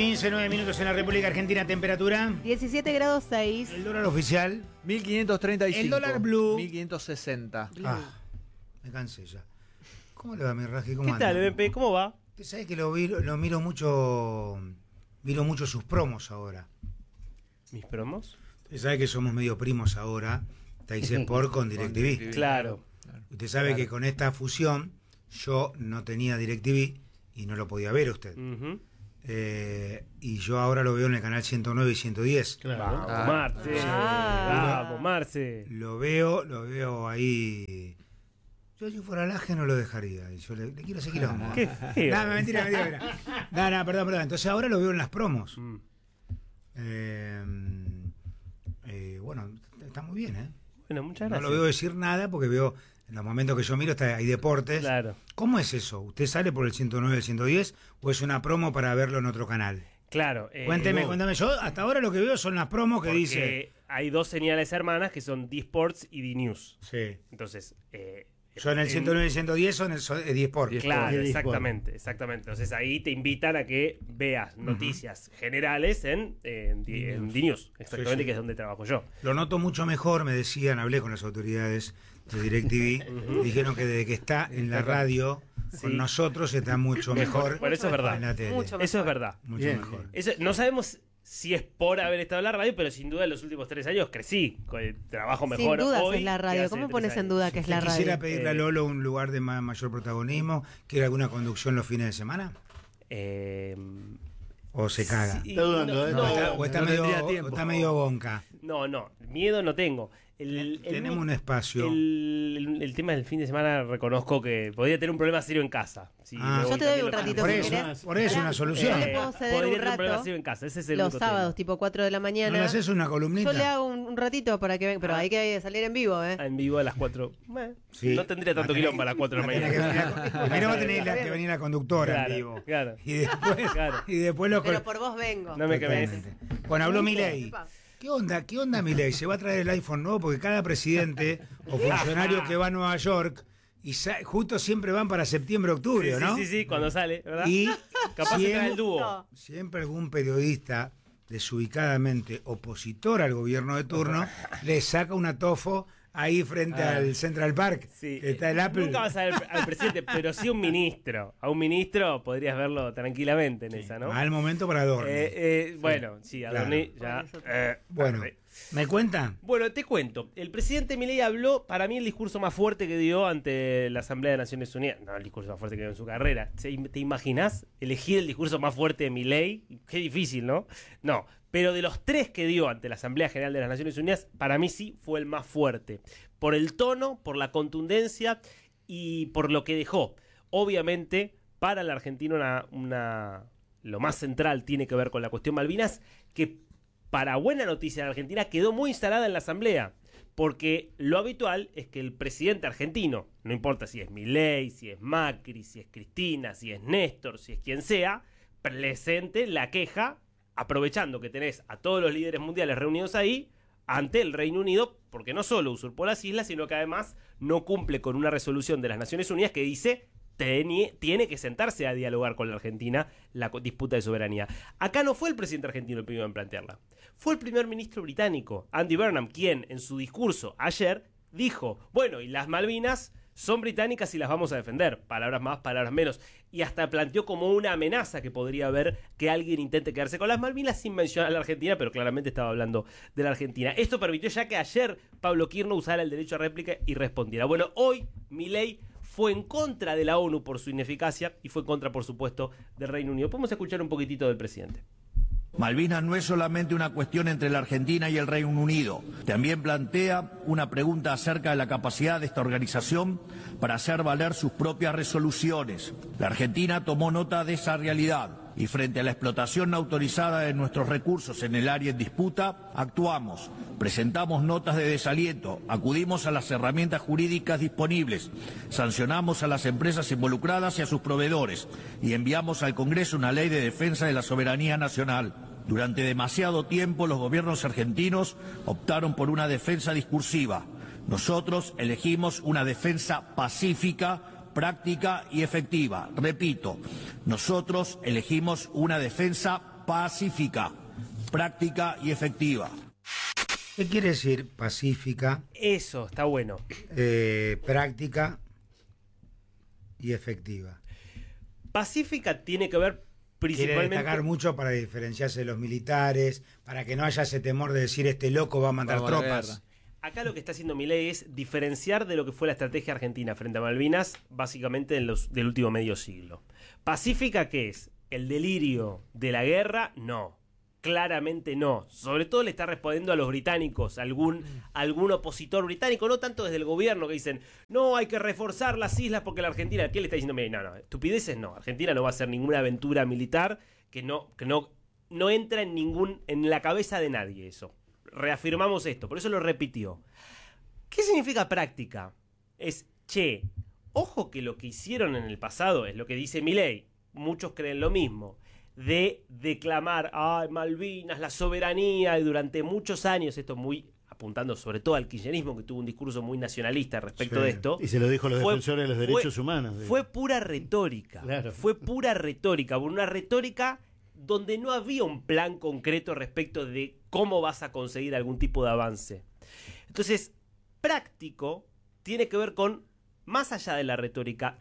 15, 9 minutos en la República Argentina, temperatura 17 grados 6. El dólar oficial 1535. El dólar blue 1560. Me cansé ya. ¿Cómo le va, mi Raji? ¿Cómo ¿Qué anda? tal, BP? ¿Cómo va? Usted sabe que lo miro mucho. Miro mucho sus promos ahora. ¿Mis promos? Usted sabe que somos medio primos ahora, Teis Sport con DirecTV. Claro. Usted sabe que con esta fusión yo no tenía DirecTV y no lo podía ver usted. Y yo ahora lo veo en el canal 109 y 110. Vamos, Marce. Vamos, Marce. Lo veo ahí. Yo si fuera Laje no lo dejaría. Yo le quiero seguir a Qué feo. No, mentira. No, perdón. Entonces ahora lo veo en las promos. Bueno, está muy bien, ¿eh? Bueno, muchas No gracias. lo veo decir nada porque veo, en los momentos que yo miro, hay deportes. Claro. ¿Cómo es eso? ¿Usted sale por el 109 y el 110 o es una promo para verlo en otro canal? Claro. Cuénteme. Yo hasta ahora lo que veo son las promos que porque dice. hay dos señales hermanas que son D-Sports y D-News. Sí. Entonces, Yo en el 109 y el 110 son 10 Sport. Claro, exactamente. Entonces ahí te invitan a que veas noticias generales en D-News, exactamente, Sí. que es donde trabajo yo. Lo noto mucho mejor, me decían, hablé con las autoridades de DirecTV, dijeron que desde que está en la radio con nosotros está mucho mejor. Bueno, eso es verdad. En la tele. Mucho mejor. Eso es verdad. Mucho Bien. mejor. Eso, no sabemos si es por haber estado en la radio, pero sin duda en los últimos 3 años crecí. Trabajo mejor Sin dudas hoy es la que radio. hace ¿Cómo 3 pones en años. duda que es la radio? ¿Quisiera pedirle a Lolo un lugar de mayor protagonismo? ¿Quiere alguna conducción los fines de semana? ¿O se caga? Sí, Está dudando, ¿eh? no, ¿O está, no tendría medio, tiempo. o está medio gonca? no, miedo no tengo. Tenemos un espacio. El tema del fin de semana reconozco que podría tener un problema serio en casa. Sí, Ah, me yo te doy un también ratito Por si eso, querés. por eso una solución. Yo le puedo ceder podría un tener un problema rato serio en casa. Ese es el los único sábados, tema. tipo 4 de la ¿No mañana. le haces una columnita? Yo le hago un ratito para que venga, pero hay que salir en vivo, ¿eh? En vivo a las 4. Sí. No tendría tanto Va a tener- quilombo a las 4 de la va a tener mañana. que venir primero va a tener que venir la conductora Claro, en vivo. claro. Y después los Pero por vos vengo. No me quemes. Totalmente. Bueno, habló Milei. ¿Qué onda Milei? ¿Se va a traer el iPhone nuevo? Porque cada presidente o funcionario que va a Nueva York y justo siempre van para septiembre, octubre, ¿no? Sí, cuando sale, ¿verdad? Y Capaz que trae el dúo. No. siempre algún periodista desubicadamente opositor al gobierno de turno le saca una tofo ahí frente al Central Park. Sí. Que está el Apple. Nunca vas a ver al presidente, pero sí un ministro. A un ministro podrías verlo tranquilamente en esa, ¿no? Mal momento para dormir. Bueno, sí, Adorni Claro. ya. Bueno, tarde. ¿me cuenta? Bueno, te cuento. El presidente Milei habló, para mí, el discurso más fuerte que dio ante la Asamblea de Naciones Unidas. No, el discurso más fuerte que dio en su carrera. ¿Te imaginas elegir el discurso más fuerte de Milei? Qué difícil, ¿no? No, pero de los 3 que dio ante la Asamblea General de las Naciones Unidas, para mí sí fue el más fuerte. Por el tono, por la contundencia y por lo que dejó. Obviamente, para el argentino lo más central tiene que ver con la cuestión Malvinas, que para buena noticia de Argentina quedó muy instalada en la Asamblea, porque lo habitual es que el presidente argentino, no importa si es Milei, si es Macri, si es Cristina, si es Néstor, si es quien sea, presente la queja, aprovechando que tenés a todos los líderes mundiales reunidos ahí, ante el Reino Unido, porque no solo usurpó las islas, sino que además no cumple con una resolución de las Naciones Unidas que dice tiene que sentarse a dialogar con la Argentina la disputa de soberanía. Acá no fue el presidente argentino el primero en plantearla. Fue el primer ministro británico, Andy Burnham, quien en su discurso ayer dijo, bueno, y las Malvinas son británicas y las vamos a defender. Palabras más, palabras menos. Y hasta planteó como una amenaza que podría haber que alguien intente quedarse con las Malvinas sin mencionar a la Argentina, pero claramente estaba hablando de la Argentina. Esto permitió ya que ayer Pablo Kirno usara el derecho a réplica y respondiera. Bueno, hoy Milei fue en contra de la ONU por su ineficacia y fue en contra, por supuesto, del Reino Unido. Podemos escuchar un poquitito del presidente. Malvinas no es solamente una cuestión entre la Argentina y el Reino Unido, también plantea una pregunta acerca de la capacidad de esta organización para hacer valer sus propias resoluciones. La Argentina tomó nota de esa realidad y frente a la explotación no autorizada de nuestros recursos en el área en disputa, actuamos, presentamos notas de desaliento, acudimos a las herramientas jurídicas disponibles, sancionamos a las empresas involucradas y a sus proveedores y enviamos al Congreso una ley de defensa de la soberanía nacional. Durante demasiado tiempo los gobiernos argentinos optaron por una defensa discursiva. Nosotros elegimos una defensa pacífica, práctica y efectiva. Repito, nosotros elegimos una defensa pacífica, práctica y efectiva. ¿Qué quiere decir pacífica, Eso, está bueno. práctica y efectiva? Pacífica tiene que ver Quiere principalmente... destacar mucho para diferenciarse de los militares, para que no haya ese temor de decir este loco va a mandar Vamos a la tropas. guerra. Acá lo que está haciendo Milei es diferenciar de lo que fue la estrategia argentina frente a Malvinas, básicamente del último medio siglo. ¿Pacífica qué es? ¿El delirio de la guerra? No. Claramente no. Sobre todo le está respondiendo a los británicos, algún opositor británico, no tanto desde el gobierno que dicen, no, hay que reforzar las islas porque la Argentina... ¿Quién le está diciendo? No, estupideces no. Argentina no va a hacer ninguna aventura militar que no entra en la cabeza de nadie eso. Reafirmamos esto, por eso lo repitió. ¿Qué significa práctica? Es, ojo que lo que hicieron en el pasado es lo que dice Milei, muchos creen lo mismo, de declamar, Malvinas, la soberanía, y durante muchos años, esto muy apuntando sobre todo al kirchnerismo, que tuvo un discurso muy nacionalista respecto de esto. Y se lo dijo a los defensores de los derechos humanos. Fue pura retórica, Claro. fue pura retórica, una retórica donde no había un plan concreto respecto de cómo vas a conseguir algún tipo de avance. Entonces, práctico tiene que ver con, más allá de la retórica,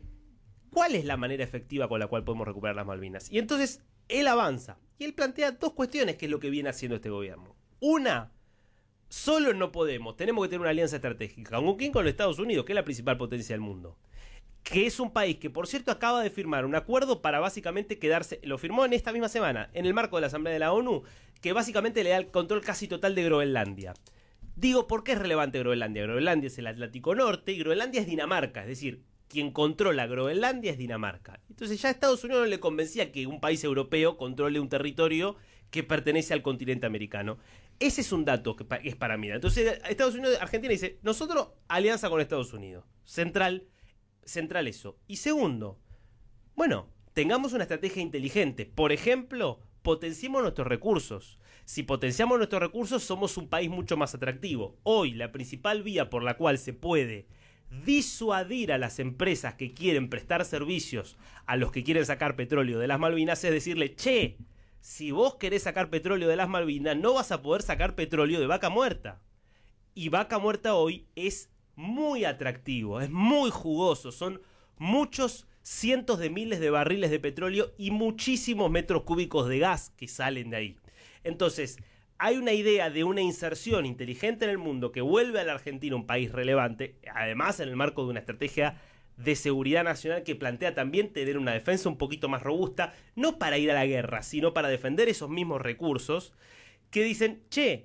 ¿cuál es la manera efectiva con la cual podemos recuperar las Malvinas? Y entonces, él avanza, y él plantea dos cuestiones que es lo que viene haciendo este gobierno. Una, solo no podemos, tenemos que tener una alianza estratégica. ¿Con quién? Con los Estados Unidos, que es la principal potencia del mundo. Que es un país que, por cierto, acaba de firmar un acuerdo para básicamente quedarse, lo firmó en esta misma semana, en el marco de la Asamblea de la ONU, que básicamente le da el control casi total de Groenlandia. Digo, ¿por qué es relevante Groenlandia? Groenlandia es el Atlántico Norte y Groenlandia es Dinamarca, es decir, quien controla Groenlandia es Dinamarca. Entonces ya a Estados Unidos no le convencía que un país europeo controle un territorio que pertenece al continente americano. Ese es un dato que es para mirar. Entonces Estados Unidos, Argentina dice, nosotros alianza con Estados Unidos, central eso. Y segundo, bueno, tengamos una estrategia inteligente. Por ejemplo, potenciemos nuestros recursos. Si potenciamos nuestros recursos, somos un país mucho más atractivo. Hoy, la principal vía por la cual se puede disuadir a las empresas que quieren prestar servicios a los que quieren sacar petróleo de las Malvinas es decirle, si vos querés sacar petróleo de las Malvinas, no vas a poder sacar petróleo de Vaca Muerta. Y Vaca Muerta hoy es muy atractivo, es muy jugoso, son muchos cientos de miles de barriles de petróleo y muchísimos metros cúbicos de gas que salen de ahí. Entonces, hay una idea de una inserción inteligente en el mundo que vuelve a la Argentina un país relevante, además en el marco de una estrategia de seguridad nacional que plantea también tener una defensa un poquito más robusta, no para ir a la guerra, sino para defender esos mismos recursos, que dicen,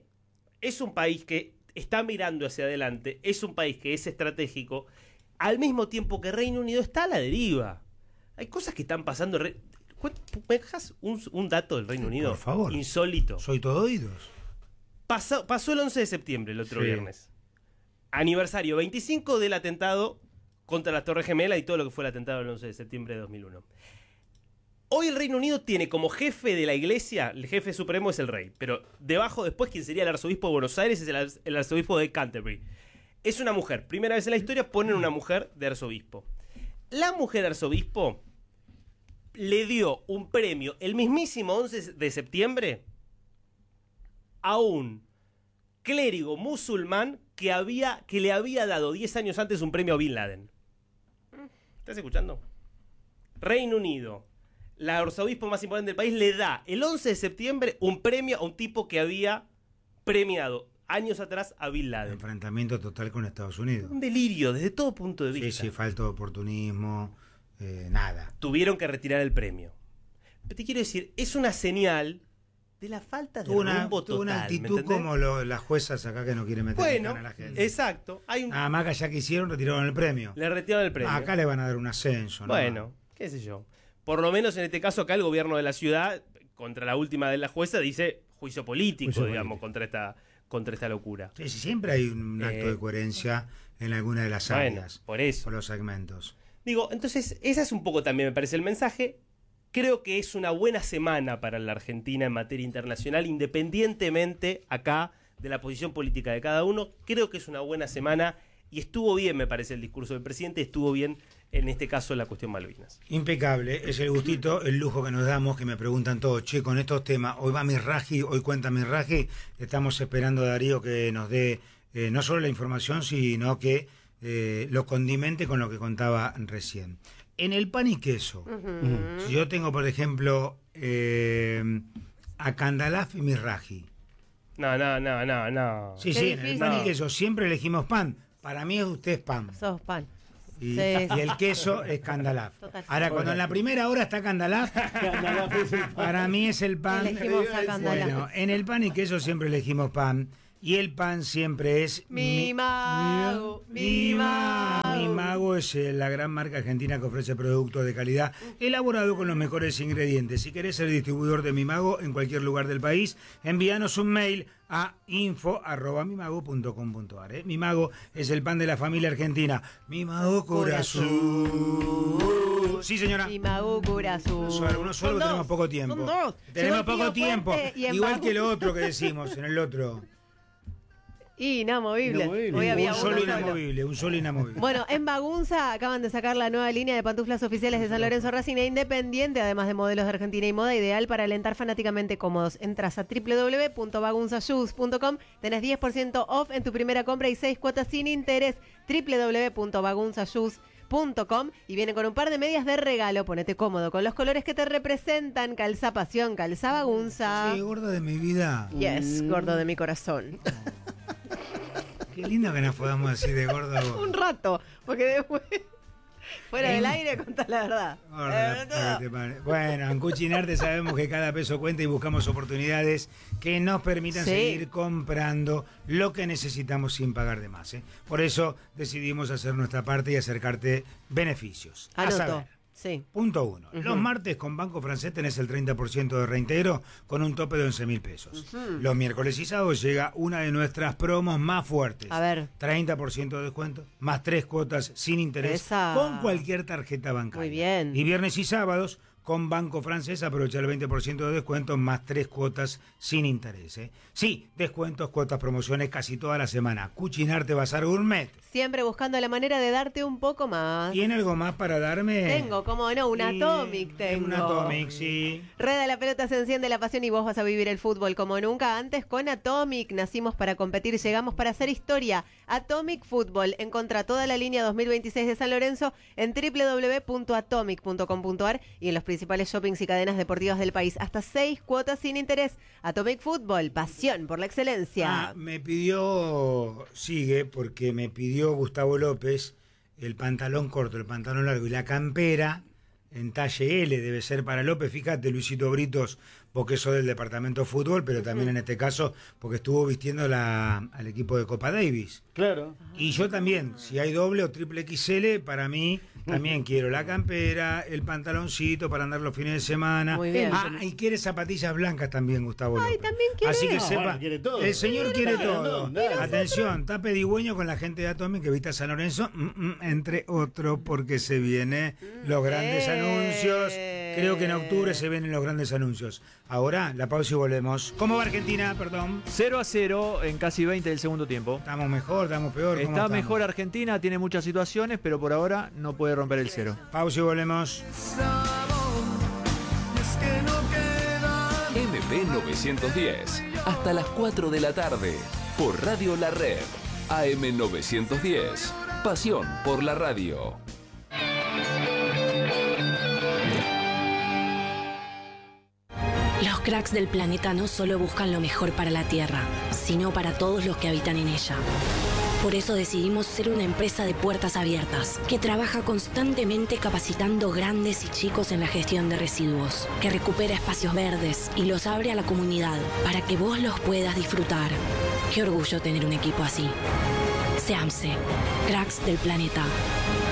es un país que está mirando hacia adelante, es un país que es estratégico, al mismo tiempo que Reino Unido está a la deriva. Hay cosas que están pasando. ¿Me dejas un dato del Reino Unido? Por favor. Insólito. Soy todo oídos. Pasó el 11 de septiembre, el otro Sí. viernes. Aniversario 25 del atentado contra las Torres Gemelas y todo lo que fue el atentado del 11 de septiembre de 2001. Hoy el Reino Unido tiene como jefe de la iglesia, el jefe supremo es el rey, pero debajo después quien sería el arzobispo de Buenos Aires es el arzobispo de Canterbury. Es una mujer, primera vez en la historia ponen una mujer de arzobispo. La mujer arzobispo le dio un premio el mismísimo 11 de septiembre a un clérigo musulmán que le había dado 10 años antes un premio a Bin Laden. ¿Estás escuchando? Reino Unido, la arzobispo más importante del país, le da el 11 de septiembre un premio a un tipo que había premiado años atrás a Bin Laden. Enfrentamiento total con Estados Unidos. Un delirio desde todo punto de vista. Sí, falta de oportunismo, nada. Tuvieron que retirar el premio. Pero te quiero decir, es una señal de la falta de rumbo Tuvo total. una ¿me actitud entendés? como las juezas acá que no quieren meter en Bueno, cana a la gente. exacto. Nada más que allá que hicieron, retiraron el premio. Le retiraron el premio. Acá le van a dar un ascenso, ¿no? Bueno, qué sé yo. Por lo menos en este caso acá el gobierno de la ciudad, contra la última de la jueza, dice juicio político, Juicio digamos, contra esta locura. Sí, siempre hay un acto de coherencia en alguna de las Bueno, áreas. por eso. Por los segmentos. Digo, entonces, esa es un poco también, me parece, el mensaje. Creo que es una buena semana para la Argentina en materia internacional, independientemente acá de la posición política de cada uno. Creo que es una buena semana y estuvo bien, me parece, el discurso del presidente, estuvo bien en este caso la cuestión Malvinas. Impecable, es el gustito, el lujo que nos damos, que me preguntan todos, che, con estos temas, hoy va Mizrahi, hoy cuenta Mizrahi, estamos esperando a Darío que nos dé no solo la información, sino que lo condimente con lo que contaba recién. En el pan y queso, si yo tengo, por ejemplo, a Kandalaf y Mizrahi. No. Sí, en el pan y queso siempre elegimos pan. Para mí usted es pan. Sos pan. Y, Sí. y el queso es Kandalaf. Total. Ahora, cuando en la primera hora está Kandalaf, para mí es el pan. Elegimos a Kandalaf. Bueno, en el pan y queso siempre elegimos pan. Y el pan siempre es... Mi mago. Mi Mago es la gran marca argentina que ofrece productos de calidad elaborado con los mejores ingredientes. Si querés ser distribuidor de Mi Mago en cualquier lugar del país, envíanos un mail a info@mimago.com.ar. Mi Mago es el pan de la familia argentina. Mi Mago corazón. Sí, señora. Mi mago corazón. Uno solo que tenemos poco tiempo. Son dos. Tenemos Llegó el poco tío tiempo. Fuerte y en Igual Mago. que lo otro que decimos en el otro. Inamovible. Inamovible. Hoy había Un uno solo solo. inamovible, un solo inamovible. Bueno, en Bagunza acaban de sacar la nueva línea de pantuflas oficiales de San Lorenzo Racing e Independiente, además de modelos de Argentina y moda, ideal para alentar fanáticamente cómodos. Entras a www.bagunzashoes.com, tenés 10% off en tu primera compra y 6 cuotas sin interés. www.bagunzashoes.com y vienen con un par de medias de regalo. Ponete cómodo con los colores que te representan. Calza pasión, calza Bagunza. Sí, gorda de mi vida. Yes, gordo de mi corazón. Qué lindo que nos podamos decir de gorda vos. Un rato, porque después, fuera del aire, contás la verdad. Gorda, la puta que te pare. Bueno, en Cuchinarte sabemos que cada peso cuenta y buscamos oportunidades que nos permitan Sí. seguir comprando lo que necesitamos sin pagar de más. Por eso decidimos hacer nuestra parte y acercarte beneficios. A Anoto. saber, Sí. punto 1. Los martes con Banco Francés tenés el 30% de reintegro con un tope de 11.000 pesos. Los miércoles y sábados llega una de nuestras promos más fuertes. A ver. 30% de descuento, más 3 cuotas sin interés Esa. con cualquier tarjeta bancaria. Muy bien. Y viernes y sábados con Banco Francés aprovecha el 20% de descuento más 3 cuotas sin interés. Sí, descuentos, cuotas, promociones casi toda la semana. Cuchinarte Bazar Gourmet. Siempre buscando la manera de darte un poco más. ¿Tiene algo más para darme? Tengo, cómo no, un Sí, Atomic tengo. Un Atomic, sí. Rueda la pelota, se enciende la pasión y vos vas a vivir el fútbol como nunca antes con Atomic. Nacimos para competir, llegamos para hacer historia. Atomic Fútbol. Encontrá toda la línea 2026 de San Lorenzo en www.atomic.com.ar y en los principales shoppings y cadenas deportivas del país. Hasta 6 cuotas sin interés. Atomic Fútbol, pasión por la excelencia. Me pidió, sigue, porque me pidió Gustavo López el pantalón corto, el pantalón largo y la campera en talle L, debe ser para López. Fíjate, Luisito Britos, porque sos del departamento de fútbol, pero también en este caso porque estuvo vistiendo al equipo de Copa Davis. Claro. Y yo también, si hay doble o triple XL, para mí también quiero la campera, el pantaloncito para andar los fines de semana. Muy bien. Y quiere zapatillas blancas también, Gustavo López. también quiere. Así que No, sepa, bueno, quiere todo. el señor quiere todo. Mira, Atención, está pedigüeño con la gente de Atomic que viste a San Lorenzo, entre otros, porque se vienen los grandes anuncios. Creo que en octubre se vienen los grandes anuncios. Ahora, la pausa y volvemos. ¿Cómo va Argentina? Perdón. 0-0 en casi 20 del segundo tiempo. ¿Estamos mejor? ¿Estamos peor? ¿Cómo Está estamos? mejor Argentina, tiene muchas situaciones, pero por ahora no puede romper el 0. Pausa y volvemos. MP 910, hasta las 4 de la tarde, por Radio La Red, AM 910, pasión por la radio. Los cracks del planeta no solo buscan lo mejor para la Tierra, sino para todos los que habitan en ella. Por eso decidimos ser una empresa de puertas abiertas, que trabaja constantemente capacitando grandes y chicos en la gestión de residuos, que recupera espacios verdes y los abre a la comunidad para que vos los puedas disfrutar. Qué orgullo tener un equipo así. SEAMSE, cracks del planeta.